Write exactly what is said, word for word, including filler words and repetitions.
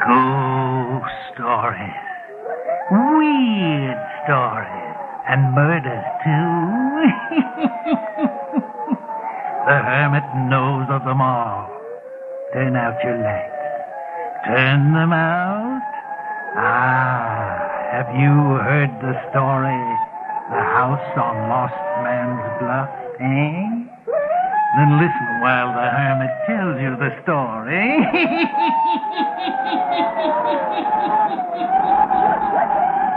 Ghost stories. Weird stories. And murders, too. The hermit knows of them all. Turn out your lights. Turn them out. Ah, have you heard the story, The House on Lost Man's Bluff, eh? Then listen while the hermit tells you the story.